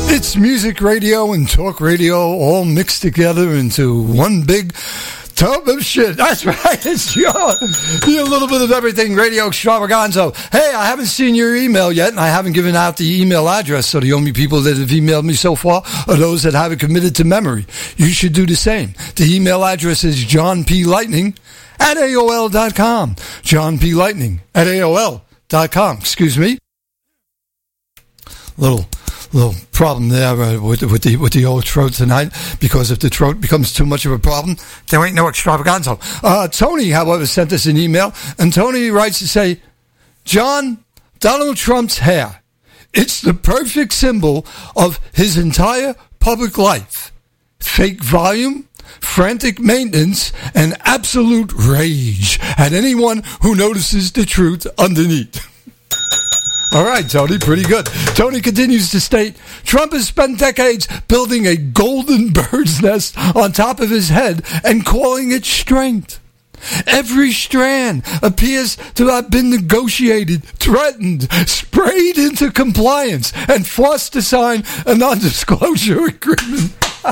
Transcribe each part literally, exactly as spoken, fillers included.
It's music radio and talk radio all mixed together into one big tub of shit. That's right. It's your, your little bit of everything radio extravaganza. Hey, I haven't seen your email yet, and I haven't given out the email address, so the only people that have emailed me so far are those that have it committed to memory. You should do the same. The email address is john p lightning at A O L dot com. john p lightning at A O L dot com. Excuse me. Little... little problem there uh, with, with the with the old throat tonight, because if the throat becomes too much of a problem, there ain't no extravaganza. Uh, Tony, however, sent us an email, and Tony writes to say, John, Donald Trump's hair, it's the perfect symbol of his entire public life. Fake volume, frantic maintenance, and absolute rage at anyone who notices the truth underneath. All right, Tony, pretty good. Tony continues to state, Trump has spent decades building a golden bird's nest on top of his head and calling it strength. Every strand appears to have been negotiated, threatened, sprayed into compliance, and forced to sign a non-disclosure agreement.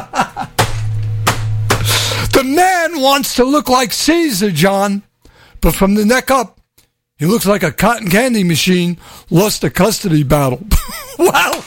The man wants to look like Caesar, John, but from the neck up, he looks like a cotton candy machine lost a custody battle. Wow.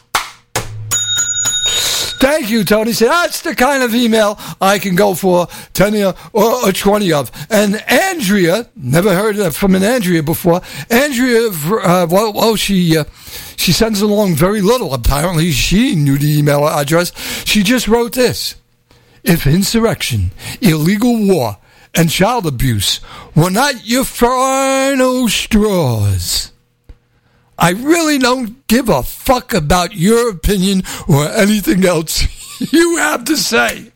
Thank you, Tony. See, that's the kind of email I can go for ten or, or twenty of. And Andrea, never heard of, from an Andrea before. Andrea, uh, well, well, she uh, she sends along very little. Apparently, she knew the email address. She just wrote this. If insurrection, illegal war, and child abuse were not your final straws, I really don't give a fuck about your opinion or anything else you have to say.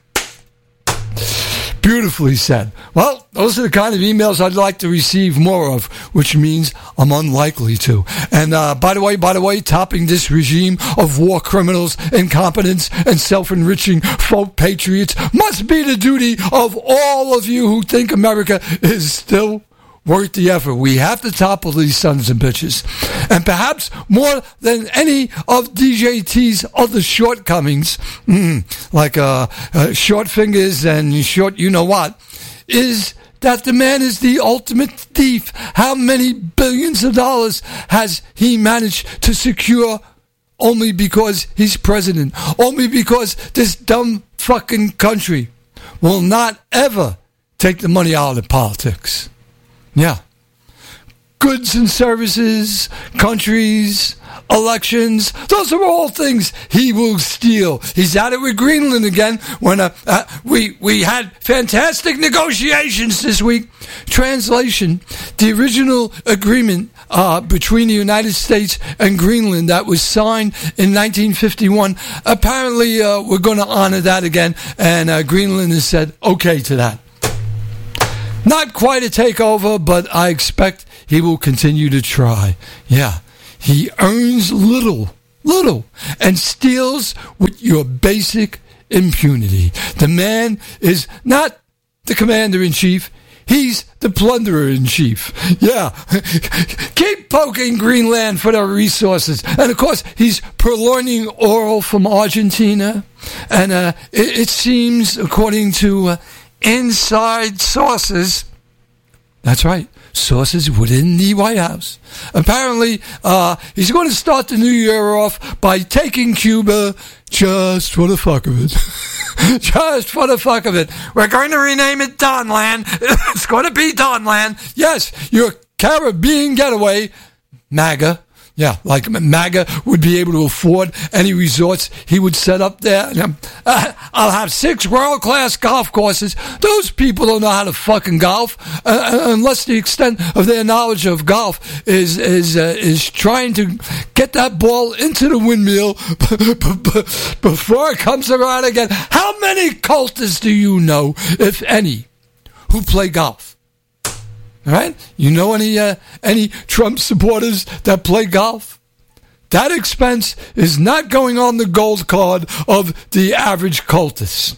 Beautifully said. Well, those are the kind of emails I'd like to receive more of, which means I'm unlikely to. And uh, by the way, by the way, topping this regime of war criminals, incompetents, and self-enriching folk patriots must be the duty of all of you who think America is still worth the effort. We have to topple these sons and bitches. And perhaps more than any of D J T's other shortcomings, mm, like uh, uh, short fingers and short you-know-what, is that the man is the ultimate thief. How many billions of dollars has he managed to secure only because he's president? Only because this dumb fucking country will not ever take the money out of politics. Yeah. Goods and services, countries, elections, those are all things he will steal. He's at it with Greenland again when uh, uh, we, we had fantastic negotiations this week. Translation, the original agreement uh, between the United States and Greenland that was signed in nineteen fifty-one, apparently uh, we're going to honor that again, and uh, Greenland has said okay to that. Not quite a takeover, but I expect he will continue to try. Yeah, he earns little, little, and steals with your basic impunity. The man is not the commander-in-chief. He's the plunderer-in-chief. Yeah, keep poking Greenland for their resources. And, of course, he's purloining oil from Argentina. And uh, it, it seems, according to... Uh, inside sources, that's right, sources within the White House. Apparently, uh, he's going to start the new year off by taking Cuba just for the fuck of it. Just for the fuck of it. We're going to rename it Donland. It's going to be Donland. Yes, your Caribbean getaway, MAGA. Yeah, like MAGA would be able to afford any resorts he would set up there. Uh, I'll have six world-class golf courses. Those people don't know how to fucking golf, uh, unless the extent of their knowledge of golf is is uh, is trying to get that ball into the windmill before it comes around again. How many cultists do you know, if any, who play golf? All right? You know any uh, any Trump supporters that play golf? That expense is not going on the gold card of the average cultist.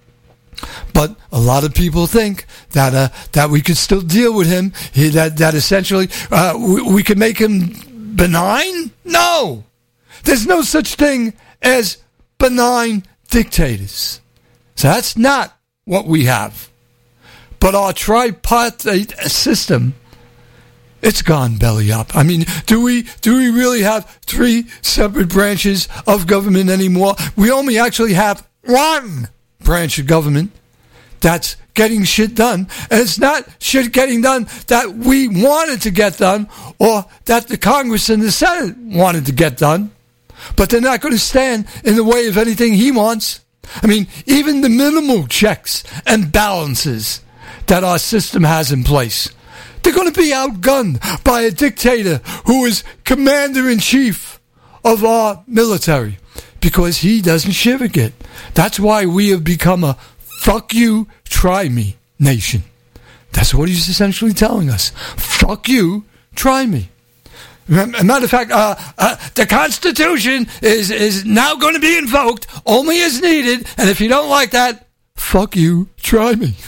But a lot of people think that uh, that we could still deal with him. He, that that essentially uh, we, we could make him benign. No, there's no such thing as benign dictators. So that's not what we have. But our tripartite system, it's gone belly up. I mean, do we do we really have three separate branches of government anymore? We only actually have one branch of government that's getting shit done. And it's not shit getting done that we wanted to get done or that the Congress and the Senate wanted to get done. But they're not going to stand in the way of anything he wants. I mean, even the minimal checks and balances that our system has in place, they're going to be outgunned by a dictator who is commander-in-chief of our military because he doesn't shiver it. That's why we have become a fuck you, try me nation. That's what he's essentially telling us. Fuck you, try me. As a matter of fact, uh, uh, the Constitution is, is now going to be invoked only as needed, and if you don't like that, fuck you, try me.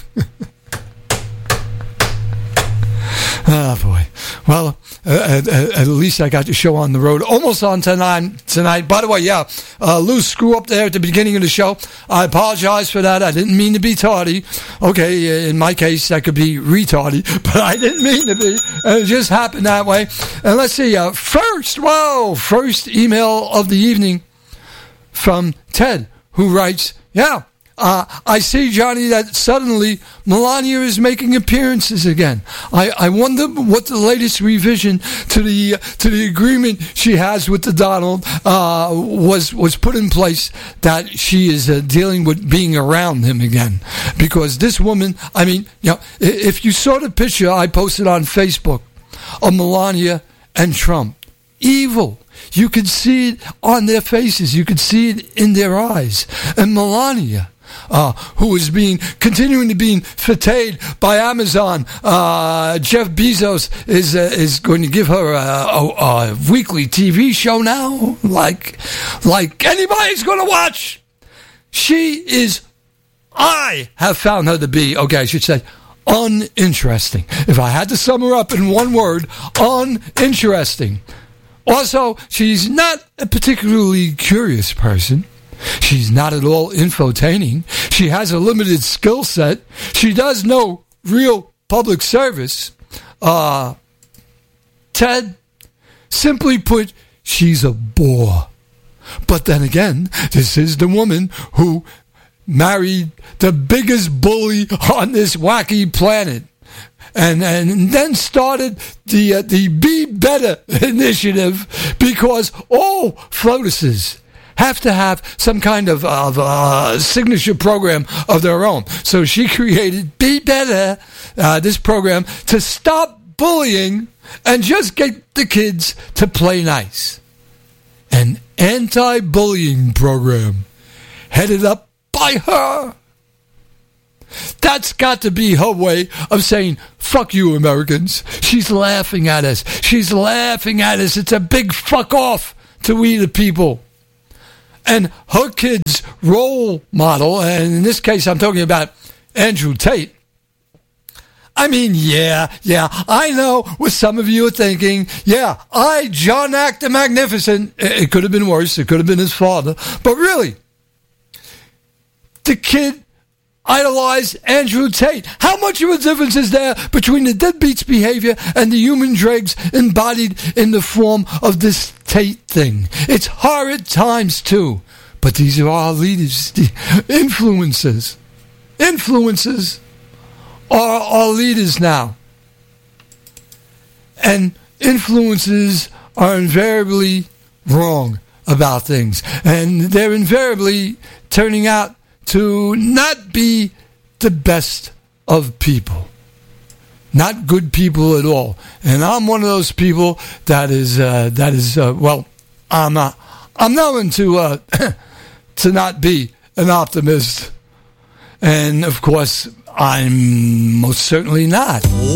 Oh, boy. Well, uh, at, at least I got the show on the road. Almost on tonight. tonight. By the way, yeah, uh, loose screw up there at the beginning of the show. I apologize for that. I didn't mean to be tardy. Okay, in my case, that could be retardy, but I didn't mean to be. It just happened that way. And let's see. Uh, first, whoa, first email of the evening from Ted, who writes, yeah, Uh, I see, Johnny, that suddenly Melania is making appearances again. I, I wonder what the latest revision to the to the agreement she has with the Donald uh, was was put in place that she is uh, dealing with being around him again. Because this woman, I mean, you know, if you saw the picture I posted on Facebook of Melania and Trump, evil. You could see it on their faces. You could see it in their eyes. And Melania, Uh, who is being continuing to being fetted by Amazon. Uh, Jeff Bezos is uh, is going to give her a, a, a weekly T V show now, like like anybody's going to watch. She is, I have found her to be, okay, I should say, uninteresting. If I had to sum her up in one word, uninteresting. Also, she's not a particularly curious person. She's not at all infotaining. She has a limited skill set. She does no real public service. Uh, Ted, simply put, she's a bore. But then again, this is the woman who married the biggest bully on this wacky planet. And and then started the uh, the Be Better initiative because all FLOTUSes have to have some kind of, of uh, signature program of their own. So she created Be Better, uh, this program, to stop bullying and just get the kids to play nice. An anti-bullying program headed up by her. That's got to be her way of saying, fuck you, Americans. She's laughing at us. She's laughing at us. It's a big fuck off to we the people. And her kid's role model, and in this case I'm talking about Andrew Tate. I mean, yeah, yeah, I know what some of you are thinking. Yeah, I, John Act the Magnificent. It could have been worse. It could have been his father. But really, the kid idolized Andrew Tate. How much of a difference is there between the deadbeat's behavior and the human dregs embodied in the form of this Tate thing? It's horrid times too. But these are our leaders, the influencers. Influencers are our leaders now. And influencers are invariably wrong about things. And they're invariably turning out to not be the best of people. Not good people at all. And I'm one of those people that is, uh, that is, uh, well, I'm not, I'm known to, uh, to not be an optimist. And of course, I'm most certainly not.